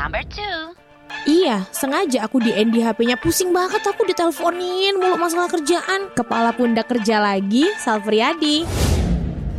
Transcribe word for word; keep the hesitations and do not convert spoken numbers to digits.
Number two. Iya, sengaja aku di-end di H P-nya. Pusing banget aku diteleponin mulu masalah kerjaan. Kepala pundak kerja lagi, Salpriadi.